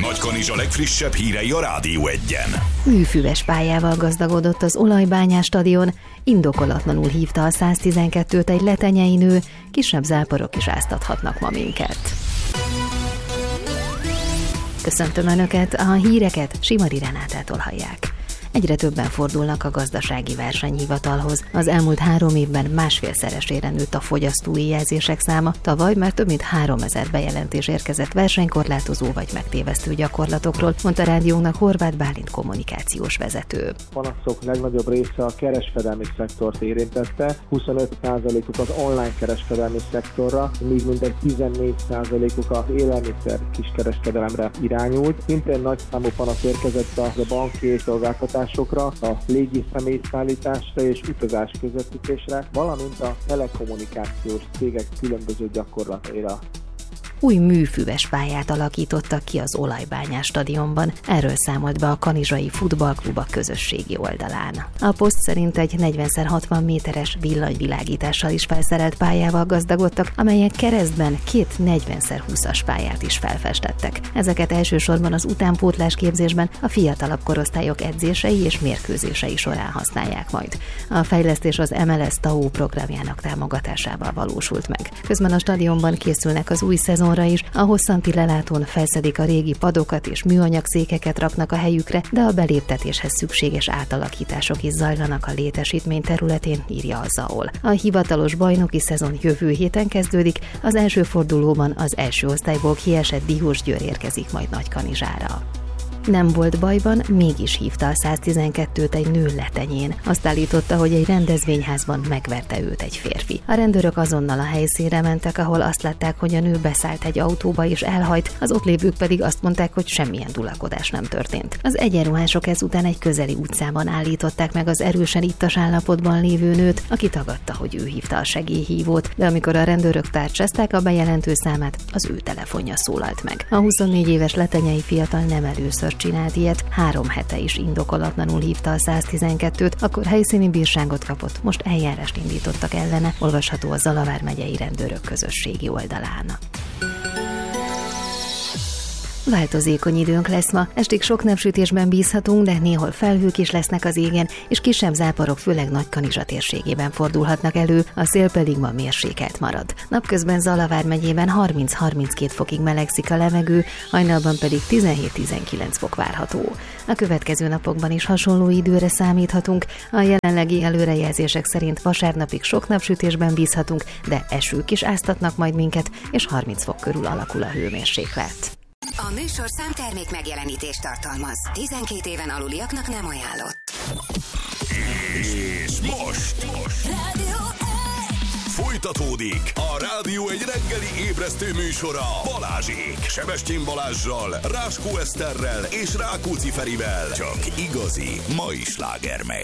Nagykanizsa legfrissebb hírei a Rádió Egyen. Műfüves pályával gazdagodott az Olajbányás stadion, indokolatlanul hívta a 112-t egy letenyei nő, kisebb záporok is áztathatnak ma minket. Köszöntöm Önöket, a híreket Simari Renátától hallják. Egyre többen fordulnak a gazdasági versenyhivatalhoz. Az elmúlt 3 évben 1,5-szeresére nőtt a fogyasztói jelzések száma. Tavaly már több mint 3000 bejelentés érkezett versenykorlátozó vagy megtévesztő gyakorlatokról, mondta rádiónknak Horváth Bálint kommunikációs vezető. Panaszok legnagyobb része a kereskedelmi szektort érintette, 25%-uk az online kereskedelmi szektorra, míg mintegy 14%-uk az élelmiszer kiskereskedelemre irányult. Szintén nagy számú panasz érkezett a banki szolgáltatásokra, a légi személyszállításra és utazás közvetítésre, valamint a telekommunikációs cégek különböző gyakorlataira. Új műfüves pályát alakítottak ki az Olajbányás stadionban, erről számolt be a Kanizsai Futballklub a közösségi oldalán. A poszt szerint egy 40x60 méteres villanyvilágítással is felszerelt pályával gazdagodtak, amelyek keresztben 2 40x20-as pályát is felfestettek. Ezeket elsősorban az utánpótlás képzésben a fiatalabb korosztályok edzései és mérkőzései során használják majd. A fejlesztés az MLS TAO programjának támogatásával valósult meg. Közben a stadionban készülnek az új szezonra is, a hosszanti lelátón felszedik a régi padokat és műanyag székeket raknak a helyükre, de a beléptetéshez szükséges átalakítások is zajlanak a létesítmény területén, írja a ZAOL. A hivatalos bajnoki szezon jövő héten kezdődik, az első fordulóban az első osztályból kiesett Diósgyőr érkezik majd Nagykanizsára. Nem volt bajban, mégis hívta a 112-t egy nő letenyén. Azt állította, hogy egy rendezvényházban megverte őt egy férfi. A rendőrök azonnal a helyszínre mentek, ahol azt látták, hogy a nő beszállt egy autóba és elhajt, az ott lévők pedig azt mondták, hogy semmilyen dulakodás nem történt. Az egyenruhások ezután egy közeli utcában állították meg az erősen ittas állapotban lévő nőt, aki tagadta, hogy ő hívta a segélyhívót, de amikor a rendőrök tárcsázták a bejelentő számát, az ő telefonja szólalt meg. A 24 éves letenyei fiatal nem először csinált ilyet, 3 hete is indokolatlanul hívta a 112-t, akkor helyszíni bírságot kapott, most eljárást indítottak ellene, olvasható a Zalavár megyei rendőrök közösségi oldalán. Változékony időnk lesz ma, estig sok napsütésben bízhatunk, de néhol felhők is lesznek az égen, és kisebb záporok főleg Nagykanizsa térségében fordulhatnak elő, a szél pedig ma mérsékelt marad. Napközben Zalavár megyében 30-32 fokig melegszik a levegő, hajnalban pedig 17-19 fok várható. A következő napokban is hasonló időre számíthatunk, a jelenlegi előrejelzések szerint vasárnapig sok napsütésben bízhatunk, de esők is áztatnak majd minket, és 30 fok körül alakul a hőmérséklet. A műsorszám termék megjelenítést tartalmaz. 12 éven aluliaknak nem ajánlott. És most Rádió folytatódik a Rádió egy reggeli ébresztő műsora Balázsék. Sebestyén Balázssal, Ráskó Eszterrel és Rákóczi Ferivel. Csak igazi mai slágermegy.